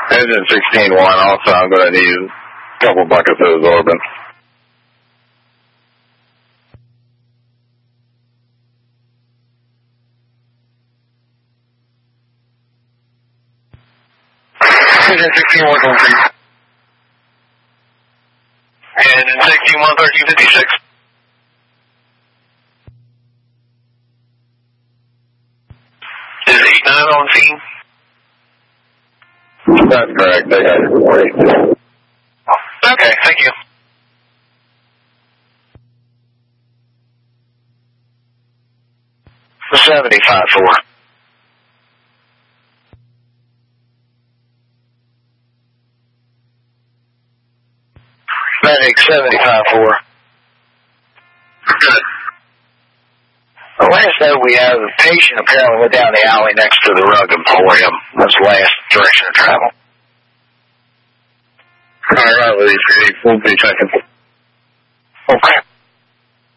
Engine 16-1, also I'm going to need a couple buckets of absorbent. Engine 16-1, Engine 16-1, 1356. Is 8-9 on scene? That's correct. They got it for you. Okay, thank you. The 75-4. Medic 75-4. Good. Last note, we have a patient apparently went down the alley next to the Rug Emporium. That's the last direction of travel. All right, we'll be checking. Okay.